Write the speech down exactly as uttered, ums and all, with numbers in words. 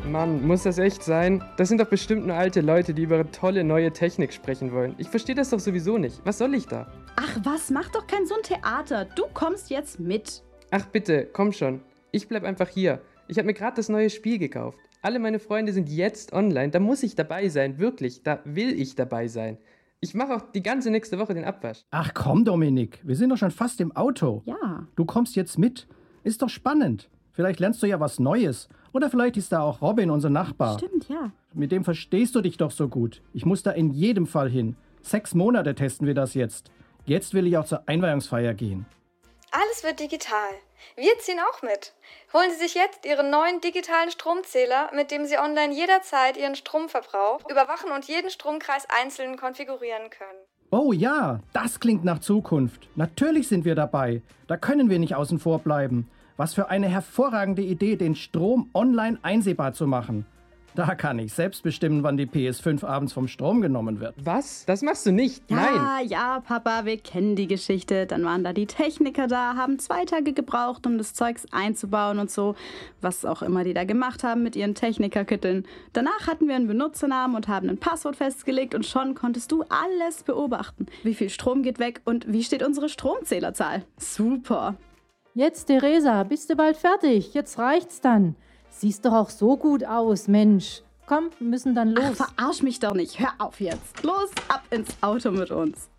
Mann, muss das echt sein? Das sind doch bestimmt nur alte Leute, die über tolle neue Technik sprechen wollen. Ich verstehe das doch sowieso nicht. Was soll ich da? Ach was, mach doch kein so ein Theater. Du kommst jetzt mit. Ach bitte, komm schon. Ich bleib einfach hier. Ich habe mir gerade das neue Spiel gekauft. Alle meine Freunde sind jetzt online. Da muss ich dabei sein. Wirklich, da will ich dabei sein. Ich mache auch die ganze nächste Woche den Abwasch. Ach komm, Dominik, wir sind doch schon fast im Auto. Ja. Du kommst jetzt mit. Ist doch spannend. Vielleicht lernst du ja was Neues. Oder vielleicht ist da auch Robin, unser Nachbar. Stimmt, ja. Mit dem verstehst du dich doch so gut. Ich muss da in jedem Fall hin. Sechs Monate testen wir das jetzt. Jetzt will ich auch zur Einweihungsfeier gehen. Alles wird digital. Wir ziehen auch mit. Holen Sie sich jetzt Ihren neuen digitalen Stromzähler, mit dem Sie online jederzeit Ihren Stromverbrauch überwachen und jeden Stromkreis einzeln konfigurieren können. Oh ja, das klingt nach Zukunft. Natürlich sind wir dabei. Da können wir nicht außen vor bleiben. Was für eine hervorragende Idee, den Strom online einsehbar zu machen. Da kann ich selbst bestimmen, wann die P S fünf abends vom Strom genommen wird. Was? Das machst du nicht. Ja, Nein. ja, Papa, wir kennen die Geschichte. Dann waren da die Techniker da, haben zwei Tage gebraucht, um das Zeugs einzubauen und so. Was auch immer die da gemacht haben mit ihren Technikerkitteln. Danach hatten wir einen Benutzernamen und haben ein Passwort festgelegt und schon konntest du alles beobachten. Wie viel Strom geht weg und wie steht unsere Stromzählerzahl. Super. Jetzt, Theresa, bist du bald fertig? Jetzt reicht's dann. Siehst doch auch so gut aus, Mensch. Komm, wir müssen dann los. Ach, verarsch mich doch nicht. Hör auf jetzt. Los, ab ins Auto mit uns.